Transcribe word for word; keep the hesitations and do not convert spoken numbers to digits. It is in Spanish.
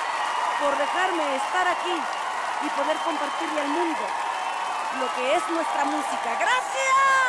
por dejarme estar aquí y poder compartirle al mundo lo que es nuestra música. ¡Gracias!